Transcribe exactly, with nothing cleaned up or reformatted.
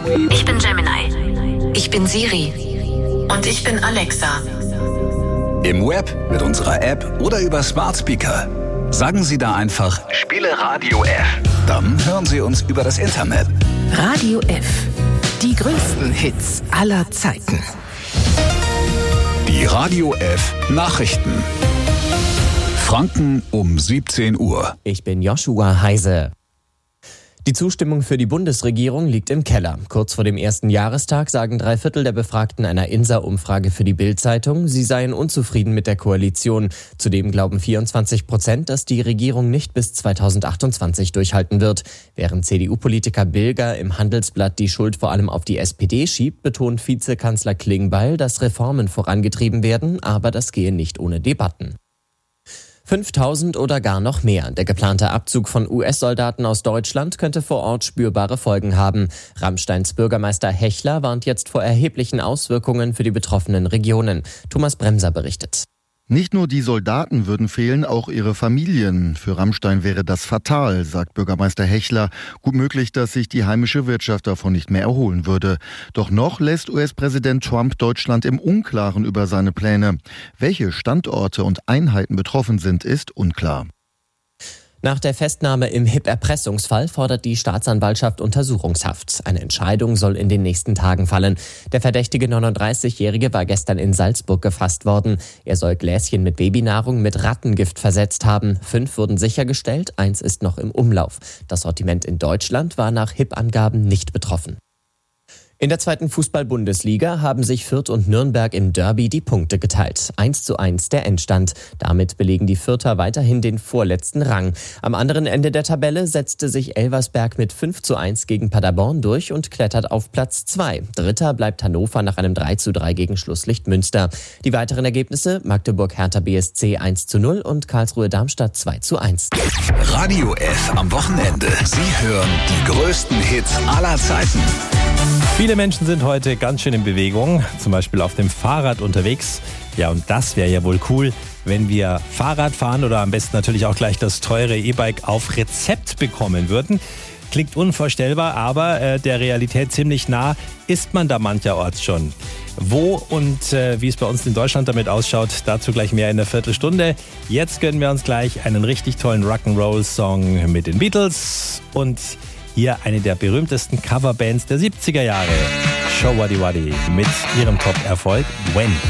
Ich bin Gemini. Ich bin Siri. Und ich bin Alexa. Im Web, mit unserer App oder über Smart Speaker. Sagen Sie da einfach, spiele Radio F. Dann hören Sie uns über das Internet. Radio F. Die größten Hits aller Zeiten. Die Radio F Nachrichten. Franken um siebzehn Uhr. Ich bin Joshua Heise. Die Zustimmung für die Bundesregierung liegt im Keller. Kurz vor dem ersten Jahrestag sagen drei Viertel der Befragten einer I N S A-Umfrage für die Bild-Zeitung, sie seien unzufrieden mit der Koalition. Zudem glauben vierundzwanzig Prozent, dass die Regierung nicht bis zweitausendachtundzwanzig durchhalten wird. Während C D U-Politiker Bilger im Handelsblatt die Schuld vor allem auf die S P D schiebt, betont Vizekanzler Klingbeil, dass Reformen vorangetrieben werden, aber das gehe nicht ohne Debatten. fünftausend oder gar noch mehr. Der geplante Abzug von U S-Soldaten aus Deutschland könnte vor Ort spürbare Folgen haben. Rammsteins Bürgermeister Hechler warnt jetzt vor erheblichen Auswirkungen für die betroffenen Regionen. Thomas Bremser berichtet. Nicht nur die Soldaten würden fehlen, auch ihre Familien. Für Rammstein wäre das fatal, sagt Bürgermeister Hechler. Gut möglich, dass sich die heimische Wirtschaft davon nicht mehr erholen würde. Doch noch lässt U S-Präsident Trump Deutschland im Unklaren über seine Pläne. Welche Standorte und Einheiten betroffen sind, ist unklar. Nach der Festnahme im H I P-Erpressungsfall fordert die Staatsanwaltschaft Untersuchungshaft. Eine Entscheidung soll in den nächsten Tagen fallen. Der verdächtige neununddreißigjährige war gestern in Salzburg gefasst worden. Er soll Gläschen mit Babynahrung mit Rattengift versetzt haben. Fünf wurden sichergestellt, eins ist noch im Umlauf. Das Sortiment in Deutschland war nach H I P-Angaben nicht betroffen. In der zweiten Fußball-Bundesliga haben sich Fürth und Nürnberg im Derby die Punkte geteilt. eins zu eins der Endstand. Damit belegen die Fürther weiterhin den vorletzten Rang. Am anderen Ende der Tabelle setzte sich Elversberg mit fünf zu eins gegen Paderborn durch und klettert auf Platz zwei. Dritter bleibt Hannover nach einem drei zu drei gegen Schlusslicht Münster. Die weiteren Ergebnisse: Magdeburg-Hertha B S C eins zu null und Karlsruhe-Darmstadt zwei zu eins. Radio F am Wochenende. Sie hören die größten Hits aller Zeiten. Viele Menschen sind heute ganz schön in Bewegung, zum Beispiel auf dem Fahrrad unterwegs. Ja, und das wäre ja wohl cool, wenn wir Fahrrad fahren oder am besten natürlich auch gleich das teure E-Bike auf Rezept bekommen würden. Klingt unvorstellbar, aber äh, der Realität ziemlich nah ist man da mancherorts schon. Wo und äh, wie es bei uns in Deutschland damit ausschaut, dazu gleich mehr in der Viertelstunde. Jetzt gönnen wir uns gleich einen richtig tollen Rock'n'Roll-Song mit den Beatles und hier eine der berühmtesten Coverbands der siebziger Jahre, Show Waddy Waddy, mit ihrem Top-Erfolg When.